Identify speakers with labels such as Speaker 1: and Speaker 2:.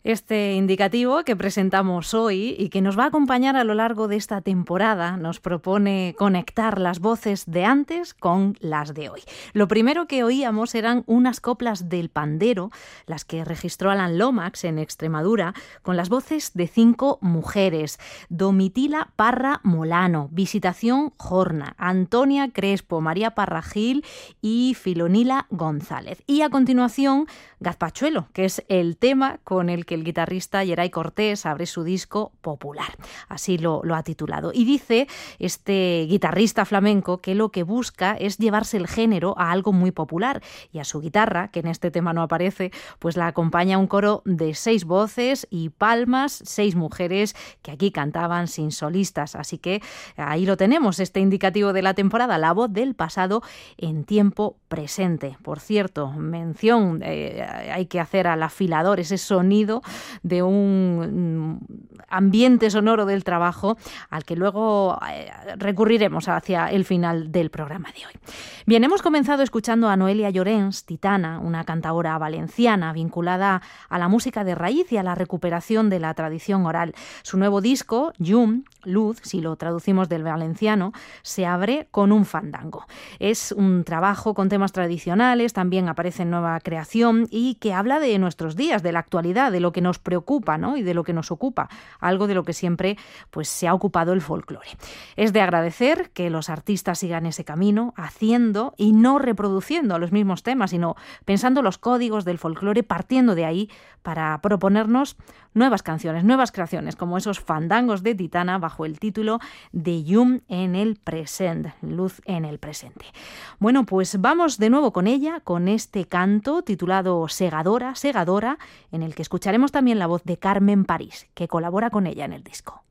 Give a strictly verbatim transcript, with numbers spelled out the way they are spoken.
Speaker 1: Este indicativo que presentamos hoy y que nos va a acompañar a lo largo de esta temporada nos propone conectar las voces de antes con las de hoy. Lo primero que oíamos eran unas coplas del pandero, las que registró Alan Lomax en Extremadura, con las voces de cinco mujeres: Domitila Parra Molano, Visitación Jorna, Antonia Crespo, María Parra Gil y Filonila González. Y a continuación, Gazpachuelo, que es el tema con el que el guitarrista Yeray Cortés abre su disco Popular. Así lo, lo ha titulado. Y dice este guitarrista flamenco que lo que busca es llevarse el género a algo muy popular, y a su guitarra, que en este tema no aparece, pues la acompaña un coro de seis voces y palmas, seis mujeres que aquí cantaban sin solistas. Así que ahí lo tenemos, este indicativo de la temporada, la voz del pasado en tiempo presente. Por cierto, mención eh, hay que hacer al afilador, ese sonido de un ambiente sonoro del trabajo al que luego eh, recurriremos hacia el final del programa de hoy. Bien, hemos comenzado escuchando a Noelia Llorens, Titana, una cantaora valenciana vinculada a la música de raíz y a la recuperación de la tradición oral. Su nuevo disco, Llum, Luz, si lo traducimos del valenciano, se abre con un fandango. Es un trabajo con temas tradicionales, también aparece en nueva creación y que habla de nuestros días, de la actualidad, de lo que nos preocupa, ¿no? Y de lo que nos ocupa, algo de lo que siempre pues, se ha ocupado el folclore. Es de agradecer que los artistas sigan ese camino, haciendo y no reproduciendo los mismos temas, sino pensando los códigos del folclore, partiendo de ahí para proponernos nuevas canciones, nuevas creaciones, como esos fandangos de Titana bajo el título de Llum en el present, luz en el presente. Bueno, pues vamos de nuevo con ella, con este canto titulado Segadora, Segadora, en el que escucharemos también la voz de Carmen París, que colabora con ella en el disco.